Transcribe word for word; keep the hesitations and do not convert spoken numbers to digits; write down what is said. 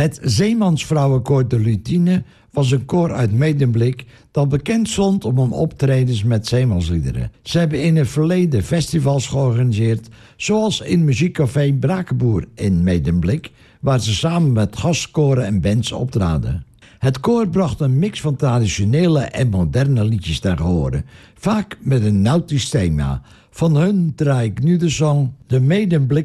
Het Zeemansvrouwenkoor de Lutine was een koor uit Medemblik dat bekend stond om hun optredens met zeemansliederen. Ze hebben in het verleden festivals georganiseerd, zoals in muziekcafé Brakenboer in Medemblik, waar ze samen met gastkoren en bands optraden. Het koor bracht een mix van traditionele en moderne liedjes ten gehore, vaak met een nautisch thema. Van hun draai ik nu de song De Medemblik